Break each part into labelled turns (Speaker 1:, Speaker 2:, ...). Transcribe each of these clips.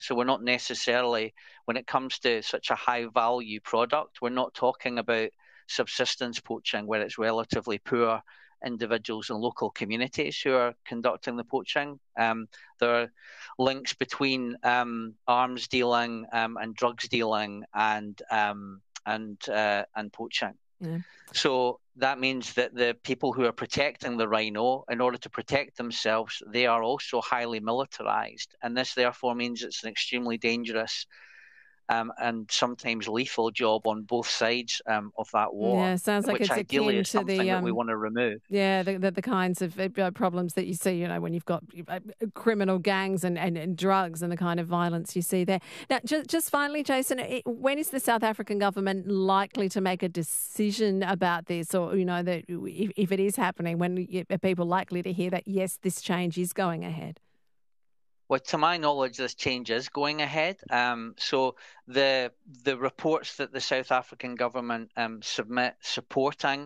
Speaker 1: So we're not necessarily, when it comes to such a high value product, we're not talking about subsistence poaching where it's relatively poor individuals in local communities who are conducting the poaching. There are links between arms dealing and drugs dealing and poaching.
Speaker 2: Yeah.
Speaker 1: So that means that the people who are protecting the rhino, in order to protect themselves, they are also highly militarized. And this therefore means it's an extremely dangerous and sometimes lethal job on both sides of that war.
Speaker 2: Yeah, sounds like
Speaker 1: which
Speaker 2: it's
Speaker 1: ideally
Speaker 2: akin
Speaker 1: is
Speaker 2: to
Speaker 1: something that we want to remove.
Speaker 2: Yeah, the kinds of problems that you see, when you've got criminal gangs and drugs and the kind of violence you see there. Now, just finally, Jason, when is the South African government likely to make a decision about this, or that if it is happening, when are people likely to hear that yes, this change is going ahead?
Speaker 1: Well, to my knowledge, this change is going ahead. So the reports that the South African government submit supporting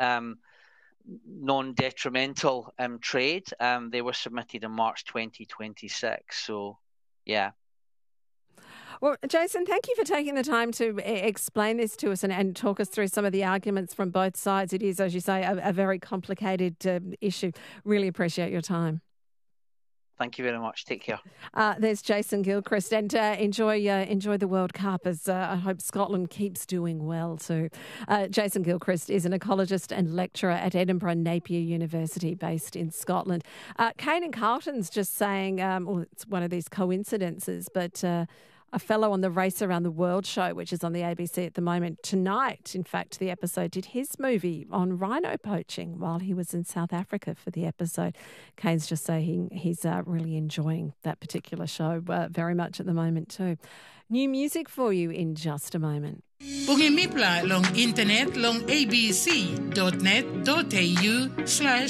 Speaker 1: non-detrimental trade, they were submitted in March 2026. So, yeah.
Speaker 2: Well, Jason, thank you for taking the time to explain this to us and talk us through some of the arguments from both sides. It is, as you say, a very complicated issue. Really appreciate your time.
Speaker 1: Thank you very much. Take care.
Speaker 2: There's Jason Gilchrist, and enjoy the World Cup, as I hope Scotland keeps doing well too. Jason Gilchrist is an ecologist and lecturer at Edinburgh Napier University, based in Scotland. Kane and Carlton's just saying, it's one of these coincidences, but a fellow on the Race Around the World show, which is on the ABC at the moment, tonight, in fact, the episode, did his movie on rhino poaching while he was in South Africa for the episode. Kane's just saying he's really enjoying that particular show very much at the moment too. New music for you in just a moment.
Speaker 3: Pungimipla long internet long abc.net.au/